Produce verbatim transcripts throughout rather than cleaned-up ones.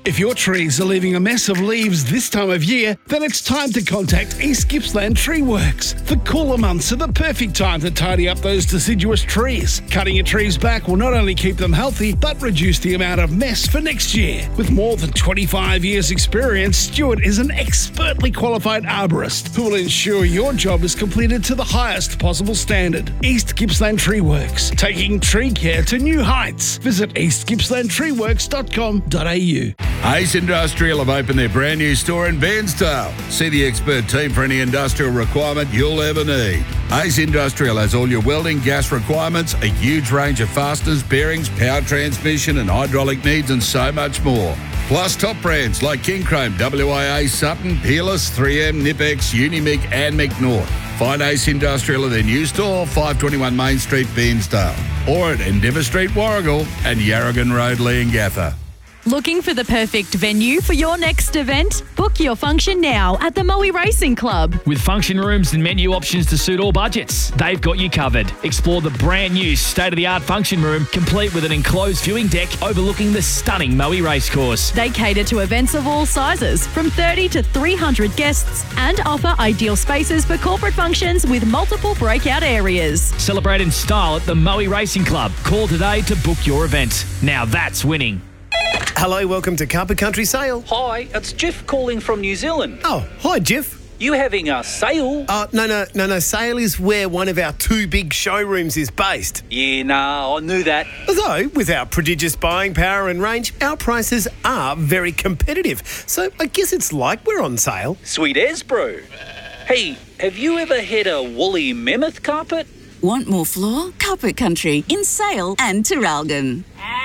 If your trees are leaving a mess of leaves this time of year, then it's time to contact East Gippsland Tree Works. The cooler months are the perfect time to tidy up those deciduous trees. Cutting your trees back will not only keep them healthy, but reduce the amount of mess for next year. With more than twenty-five years experience, Stuart is an expertly qualified arborist who will ensure your job is completed to the highest possible standard. East Gippsland Tree Works, taking tree care to new heights. Visit east gippsland tree works dot com dot a u. Ace Industrial have opened their brand new store in Bairnsdale. See the expert team for any industrial requirement you'll ever need. Ace Industrial has all your welding, gas requirements, a huge range of fasteners, bearings, power transmission and hydraulic needs and so much more. Plus top brands like King Chrome, W I A, Sutton, Peerless, three M, Nipex, Unimig and McNaught. Find Ace Industrial at their new store, five twenty-one Main Street, Bairnsdale, or at Endeavour Street, Warragul and Yarragon Road, Leongatha. Looking for the perfect venue for your next event? Book your function now at the Moe Racing Club. With function rooms and menu options to suit all budgets, they've got you covered. Explore the brand new state-of-the-art function room, complete with an enclosed viewing deck overlooking the stunning Moe Racecourse. They cater to events of all sizes, from thirty to three hundred guests, and offer ideal spaces for corporate functions with multiple breakout areas. Celebrate in style at the Moe Racing Club. Call today to book your event. Now that's winning. Hello, welcome to Carper Country Sale. Hi, it's Jeff calling from New Zealand. Oh, hi, Jeff. You having a sale? Uh, no, no, no, no. Sale is where one of our two big showrooms is based. Yeah, nah, I knew that. Although, with our prodigious buying power and range, our prices are very competitive. So I guess it's like we're on sale. Sweet as, bro. Hey, have you ever had a woolly mammoth carpet? Want more floor? Carpet Country in Sale and Terralgan.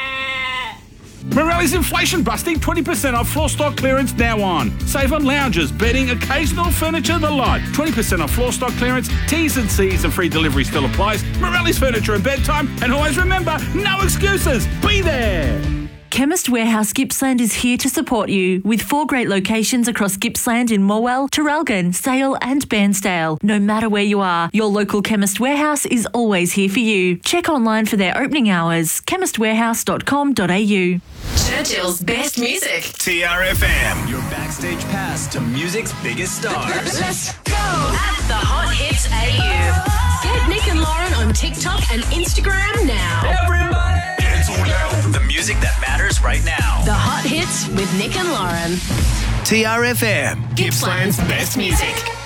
Morelli's inflation busting, twenty percent off floor stock clearance now on. Save on lounges, bedding, occasional furniture, the lot. twenty percent off floor stock clearance, T's and C's and free delivery still applies. Morelli's Furniture and Bedtime, and always remember, no excuses, be there. Chemist Warehouse Gippsland is here to support you with four great locations across Gippsland in Morwell, Terralgan, Sale and Bairnsdale. No matter where you are, your local Chemist Warehouse is always here for you. Check online for their opening hours, chemist warehouse dot com dot a u. Churchill's best music. T R F M. Your backstage pass to music's biggest stars. Let's go at the Hot Hits A U. Get Nick and Lauren on TikTok and Instagram now. Everybody, it's all out. The music that matters right now. The Hot Hits with Nick and Lauren. T R F M. Gippsland's best music.